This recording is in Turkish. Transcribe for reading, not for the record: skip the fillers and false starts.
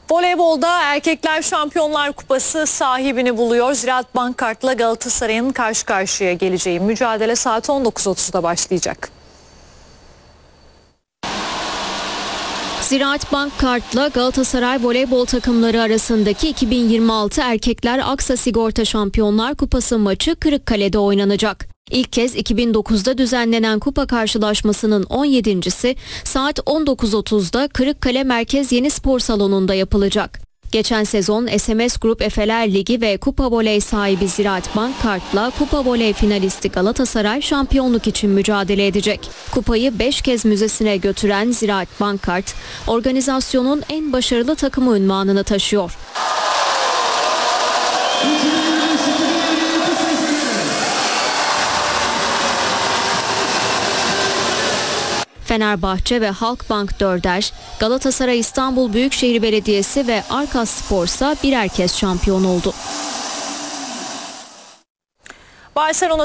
Voleybolda Erkekler Şampiyonlar Kupası sahibini buluyor. Ziraat Bankart'la Galatasaray'ın karşı karşıya geleceği mücadele saat 19.30'da başlayacak. Ziraat Bankart'la Galatasaray voleybol takımları arasındaki 2026 Erkekler Aksa Sigorta Şampiyonlar Kupası maçı Kırıkkale'de oynanacak. İlk kez 2009'da düzenlenen kupa karşılaşmasının 17.'si saat 19.30'da Kırıkkale Merkez Yeni Spor Salonu'nda yapılacak. Geçen sezon SMS Grup Efeler Ligi ve Kupa Voley sahibi Ziraat Bankart'la Kupa Voley finalisti Galatasaray şampiyonluk için mücadele edecek. Kupayı 5 kez müzesine götüren Ziraat Bankart, organizasyonun en başarılı takımı unvanını taşıyor. Fenerbahçe ve Halkbank 4'er, Galatasaray İstanbul Büyükşehir Belediyesi ve Arkas Spor ise birer kez şampiyon oldu. Barcelona